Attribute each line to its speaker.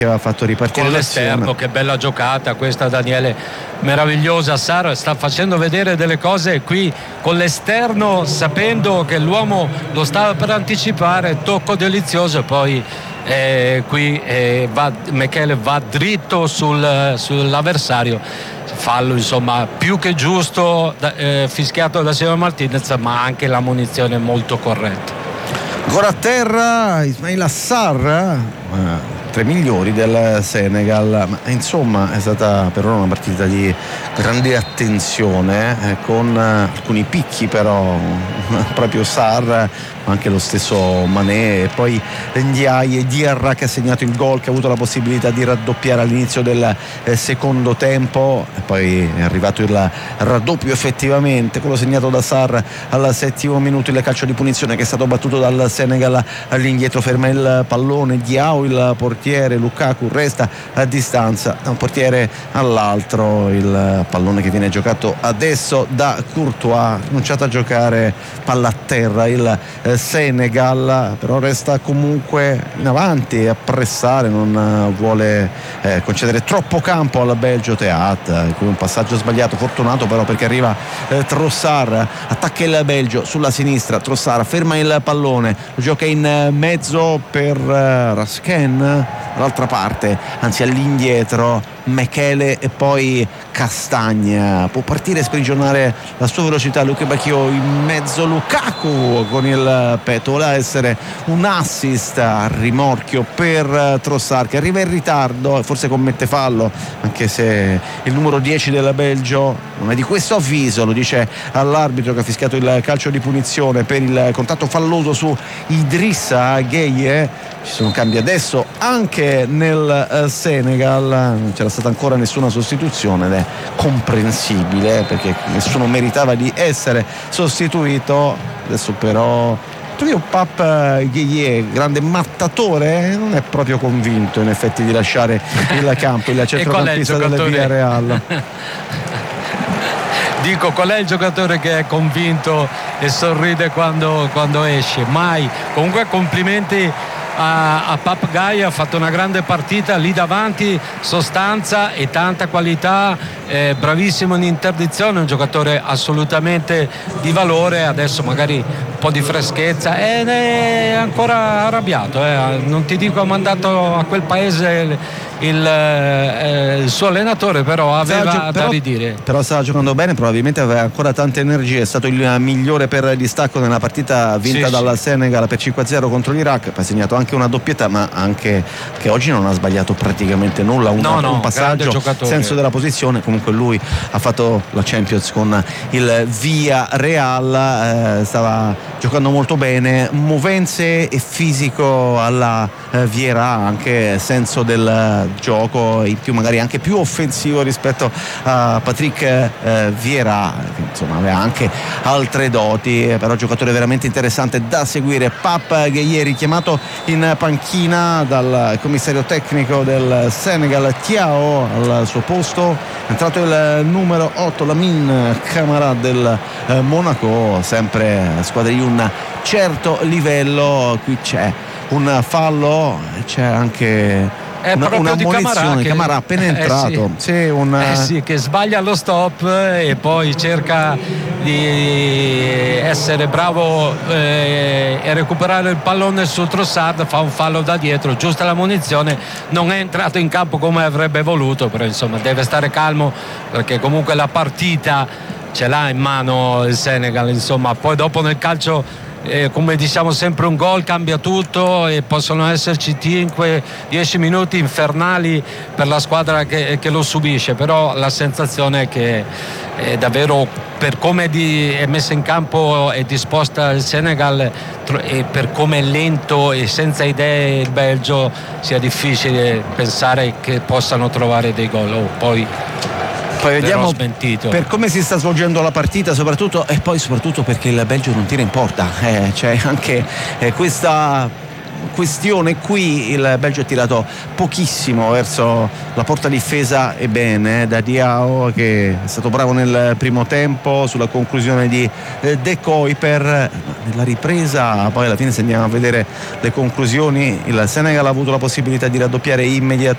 Speaker 1: aveva fatto ripartire
Speaker 2: con l'esterno. Che bella giocata questa, Daniele, meravigliosa. Sarr sta facendo vedere delle cose qui con l'esterno, sapendo che l'uomo lo stava per anticipare, tocco delizioso, e poi qui Mechele va dritto sull'avversario, fallo insomma più che giusto, fischiato da Simo Martinez, ma anche la munizione molto corretta.
Speaker 1: Ancora a terra Ismaila Sarr, tra i migliori del Senegal, ma insomma è stata per ora una partita di grande attenzione, con alcuni picchi però, proprio Sarr, ma anche lo stesso Mané, e poi Ndiaye e Diarra che ha segnato il gol, che ha avuto la possibilità di raddoppiare all'inizio del secondo tempo, e poi è arrivato il raddoppio effettivamente, quello segnato da Sarr al 7° minuto, il calcio di punizione che è stato battuto dal Senegal all'indietro, ferma il pallone Diao, il portiere Lukaku resta a distanza da un portiere all'altro, il pallone che viene giocato adesso da Courtois, rinunciato a giocare, palla a terra il Senegal, però resta comunque in avanti a pressare, non vuole concedere troppo campo al Belgio Teat, un passaggio sbagliato, fortunato però perché arriva Trossard, attacca il Belgio sulla sinistra, Trossard ferma il pallone, lo gioca in mezzo per Rasken, dall'altra parte, anzi all'indietro Mechele e poi Castagna, può partire e sprigionare la sua velocità Luke Bacchio in mezzo, Lukaku con il petto, voleva essere un assist a rimorchio per Trossard che arriva in ritardo e forse commette fallo, anche se il numero 10 del Belgio non è di questo avviso, lo dice all'arbitro che ha fischiato il calcio di punizione per il contatto falloso su Idrissa Gueye. Ci sono cambi adesso anche nel Senegal, non c'era stata ancora nessuna sostituzione ed è comprensibile perché nessuno meritava di essere sostituito. Adesso però Pape Gueye, grande mattatore, non è proprio convinto in effetti di lasciare il campo, il centrocampista del Villarreal.
Speaker 2: Dico, qual è il giocatore che è convinto e sorride quando esce? Mai. Comunque complimenti a Pape Gueye, ha fatto una grande partita lì davanti, sostanza e tanta qualità, bravissimo in interdizione, un giocatore assolutamente di valore. Adesso magari un po' di freschezza, è ancora arrabbiato, non ti dico ha mandato a quel paese il suo allenatore, però aveva da ridire.
Speaker 1: Però stava giocando bene, probabilmente aveva ancora tante energie, è stato il migliore per distacco nella partita vinta dal Senegal per 5-0 contro l'Iraq, poi ha segnato anche una doppietta, ma anche che oggi non ha sbagliato praticamente nulla, un passaggio, senso della posizione. Comunque lui ha fatto la Champions con il Villarreal, stava giocando molto bene, movenze e fisico alla Vieira, anche senso del gioco in più, magari anche più offensivo rispetto a Patrick Vieira, che insomma aveva anche altre doti, però giocatore veramente interessante da seguire. Pape Gueye richiamato in panchina dal commissario tecnico del Senegal Thiaw, al suo posto è entrato il numero 8 Lamine Camara del Monaco, sempre squadra di un certo livello. Qui c'è un fallo, c'è anche una munizione, Camara appena entrato,
Speaker 2: che sbaglia lo stop e poi cerca di essere bravo e recuperare il pallone su Trossard, fa un fallo da dietro, giusta la munizione, non è entrato in campo come avrebbe voluto, però insomma deve stare calmo perché comunque la partita ce l'ha in mano il Senegal, insomma. Poi dopo nel calcio come diciamo sempre un gol cambia tutto e possono esserci 5-10 minuti infernali per la squadra che lo subisce, però la sensazione è che davvero, per come è messa in campo e disposta il Senegal e per come è lento e senza idee il Belgio, sia difficile pensare che possano trovare dei gol. Poi vediamo per
Speaker 1: come si sta svolgendo la partita, soprattutto perché il Belgio non tira in porta, c'è anche questa questione qui. Il Belgio ha tirato pochissimo verso la porta difesa e bene da Diao, che è stato bravo nel primo tempo sulla conclusione di De Kuiper. Nella ripresa poi alla fine, se andiamo a vedere le conclusioni, il Senegal ha avuto la possibilità di raddoppiare immediatamente